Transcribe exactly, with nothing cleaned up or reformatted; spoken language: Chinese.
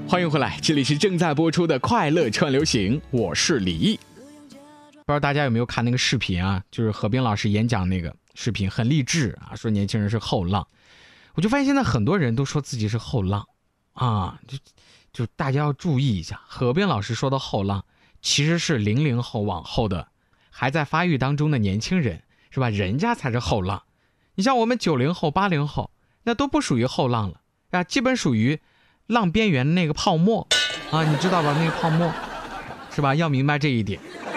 欢迎回来，这里是正在播出的快乐串流行，我是李毅。不知道大家有没有看那个视频啊，就是何冰老师演讲那个视频，很励志啊，说年轻人是后浪。我就发现现在很多人都说自己是后浪啊，就就大家要注意一下，何冰老师说的后浪其实是零零后往后的还在发育当中的年轻人，是吧？人家才是后浪。你像我们九零后八零后那都不属于后浪了啊，基本属于浪边缘那个泡沫啊，你知道吧？那个泡沫是吧？要明白这一点。